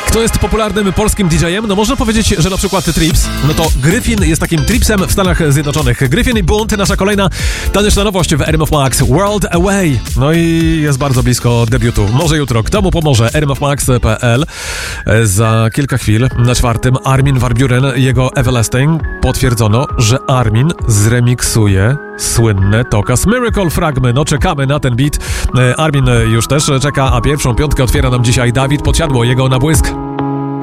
Kto jest popularnym polskim DJ-em? No można powiedzieć, że na przykład Trips. No to Gryfin jest takim Tripsem w Stanach Zjednoczonych. Gryfin i Bunt, nasza kolejna taneczna nowość w RMF Max, World Away. No i jest bardzo blisko debiutu. Może jutro. Kto mu pomoże? rmfmax.pl. Za kilka chwil na 4. Armin van Buuren, jego Everlasting. Potwierdzono, że Armin zremiksuje słynne Tokas Miracle Fragment. No czekamy na ten beat. Armin już też czeka, a pierwszą piątkę otwiera nam dzisiaj Dawid Podsiadło, jego Na błysk.